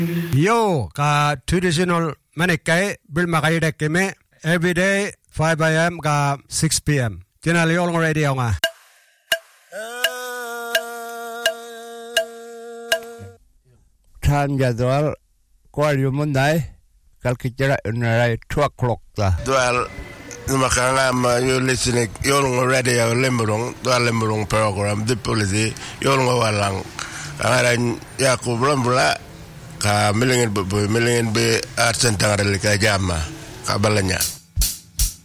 Yo ka traditional manikai bil makai dekeme every day 5 a.m. ka 6 p.m. Kinali olong radio nga. Time jadwal kual yumunai kal kicera unarai 2 o'clock ta. Dual makanga you listening yolong radio lemburong program the policy yolong walang ngaran Yakub Lambula ka milingin be arsen tangarel ka jama ka balanya.